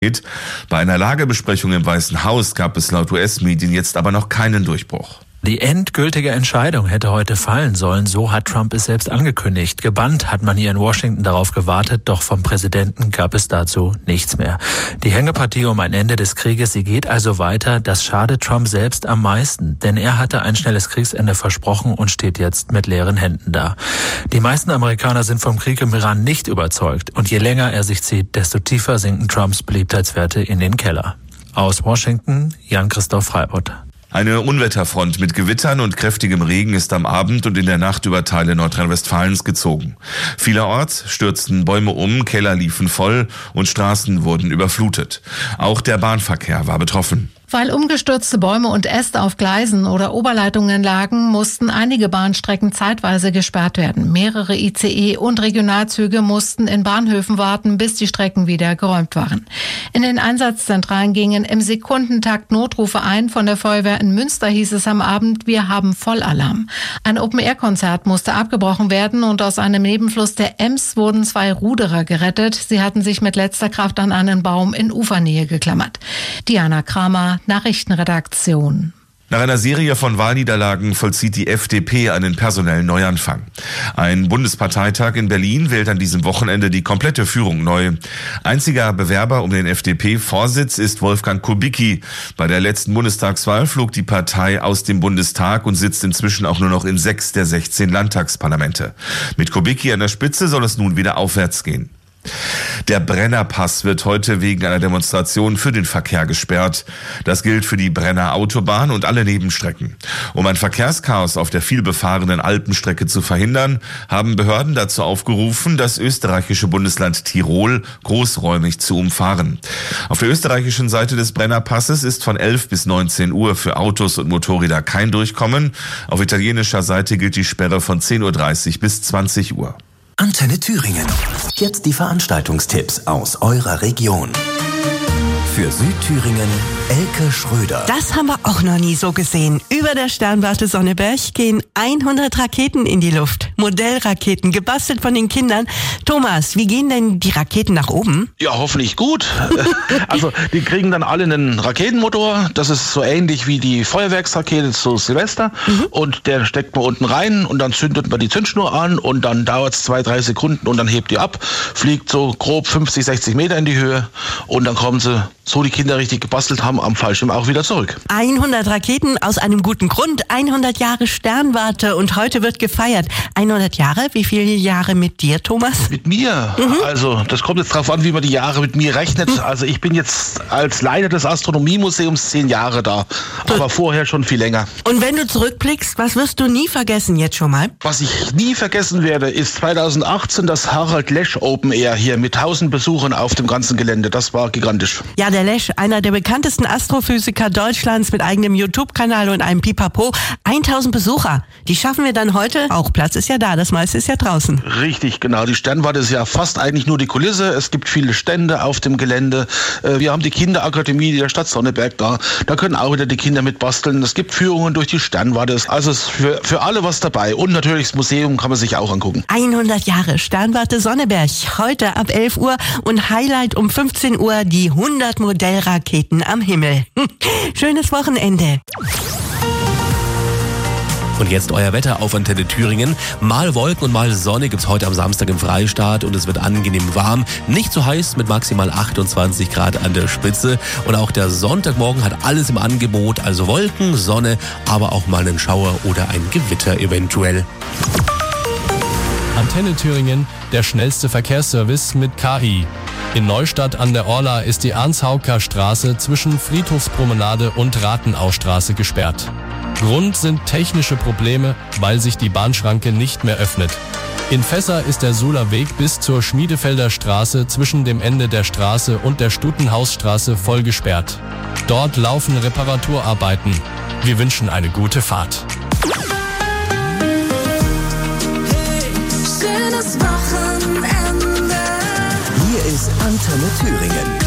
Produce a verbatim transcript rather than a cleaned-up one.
Bei einer Lagebesprechung im Weißen Haus gab es laut U S-Medien jetzt aber noch keinen Durchbruch. Die endgültige Entscheidung hätte heute fallen sollen, so hat Trump es selbst angekündigt. Gebannt hat man hier in Washington darauf gewartet, doch vom Präsidenten gab es dazu nichts mehr. Die Hängepartie um ein Ende des Krieges, sie geht also weiter. Das schadet Trump selbst am meisten, denn er hatte ein schnelles Kriegsende versprochen und steht jetzt mit leeren Händen da. Die meisten Amerikaner sind vom Krieg im Iran nicht überzeugt und je länger er sich zieht, desto tiefer sinken Trumps Beliebtheitswerte in den Keller. Aus Washington, Jan-Christoph Freibott. Eine Unwetterfront mit Gewittern und kräftigem Regen ist am Abend und in der Nacht über Teile Nordrhein-Westfalens gezogen. Vielerorts stürzten Bäume um, Keller liefen voll und Straßen wurden überflutet. Auch der Bahnverkehr war betroffen. Weil umgestürzte Bäume und Äste auf Gleisen oder Oberleitungen lagen, mussten einige Bahnstrecken zeitweise gesperrt werden. Mehrere I C E und Regionalzüge mussten in Bahnhöfen warten, bis die Strecken wieder geräumt waren. In den Einsatzzentralen gingen im Sekundentakt Notrufe ein. Von der Feuerwehr in Münster hieß es am Abend, wir haben Vollalarm. Ein Open-Air-Konzert musste abgebrochen werden und aus einem Nebenfluss der Ems wurden zwei Ruderer gerettet. Sie hatten sich mit letzter Kraft an einen Baum in Ufernähe geklammert. Diana Kramer, Nachrichtenredaktion. Nach einer Serie von Wahlniederlagen vollzieht die F D P einen personellen Neuanfang. Ein Bundesparteitag in Berlin wählt an diesem Wochenende die komplette Führung neu. Einziger Bewerber um den F D P-Vorsitz ist Wolfgang Kubicki. Bei der letzten Bundestagswahl flog die Partei aus dem Bundestag und sitzt inzwischen auch nur noch in sechs der sechzehn Landtagsparlamente. Mit Kubicki an der Spitze soll es nun wieder aufwärts gehen. Der Brennerpass wird heute wegen einer Demonstration für den Verkehr gesperrt. Das gilt für die Brenner Autobahn und alle Nebenstrecken. Um ein Verkehrschaos auf der vielbefahrenen Alpenstrecke zu verhindern, haben Behörden dazu aufgerufen, das österreichische Bundesland Tirol großräumig zu umfahren. Auf der österreichischen Seite des Brennerpasses ist von elf bis neunzehn Uhr für Autos und Motorräder kein Durchkommen. Auf italienischer Seite gilt die Sperre von zehn Uhr dreißig bis zwanzig Uhr. Antenne Thüringen. Jetzt die Veranstaltungstipps aus eurer Region. Für Südthüringen Elke Schröder. Das haben wir auch noch nie so gesehen. Über der Sternwarte Sonneberg gehen hundert Raketen in die Luft. Modellraketen, gebastelt von den Kindern. Thomas, wie gehen denn die Raketen nach oben? Ja, hoffentlich gut. Also die kriegen dann alle einen Raketenmotor. Das ist so ähnlich wie die Feuerwerksrakete zu Silvester. Mhm. Und der steckt man unten rein und dann zündet man die Zündschnur an und dann dauert es zwei, drei Sekunden und dann hebt die ab. Fliegt so grob fünfzig, sechzig Meter in die Höhe und dann kommen sie, so die Kinder richtig gebastelt haben, am Fallschirm auch wieder zurück. hundert Raketen aus einem guten Grund, hundert Jahre Sternwarte und heute wird gefeiert. hundert Jahre, wie viele Jahre mit dir, Thomas? Mit mir? Mhm. Also das kommt jetzt drauf an, wie man die Jahre mit mir rechnet. Mhm. Also ich bin jetzt als Leiter des Astronomiemuseums zehn Jahre da, aber vorher schon viel länger. Und wenn du zurückblickst, was wirst du nie vergessen jetzt schon mal? Was ich nie vergessen werde, ist zweitausendachtzehn das Harald Lesch Open Air hier mit tausend Besuchern auf dem ganzen Gelände. Das war gigantisch. Ja, der Lesch, einer der bekanntesten Astrophysiker Deutschlands mit eigenem YouTube-Kanal und einem Pipapo. tausend Besucher. Die schaffen wir dann heute. Auch Platz ist ja da, das meiste ist ja draußen. Richtig, genau. Die Sternwarte ist ja fast eigentlich nur die Kulisse. Es gibt viele Stände auf dem Gelände. Wir haben die Kinderakademie der Stadt Sonneberg da. Da können auch wieder die Kinder mit basteln. Es gibt Führungen durch die Sternwarte. Also es ist für, für alle was dabei. Und natürlich das Museum kann man sich auch angucken. hundert Jahre Sternwarte Sonneberg. Heute ab elf Uhr und Highlight um fünfzehn Uhr die hundert Modellraketen am Himmel. Schönes Wochenende. Und jetzt euer Wetter auf Antenne Thüringen. Mal Wolken und mal Sonne gibt's heute am Samstag im Freistaat und es wird angenehm warm. Nicht so heiß mit maximal achtundzwanzig Grad an der Spitze. Und auch der Sonntagmorgen hat alles im Angebot, also Wolken, Sonne, aber auch mal einen Schauer oder ein Gewitter eventuell. Antenne Thüringen, der schnellste Verkehrsservice mit K I. In Neustadt an der Orla ist die Ernst-Haucker-Straße zwischen Friedhofspromenade und Rathenaustraße gesperrt. Grund sind technische Probleme, weil sich die Bahnschranke nicht mehr öffnet. In Fässer ist der Suhler Weg bis zur Schmiedefelder Straße zwischen dem Ende der Straße und der Stutenhausstraße voll gesperrt. Dort laufen Reparaturarbeiten. Wir wünschen eine gute Fahrt. Hier ist Antenne Thüringen.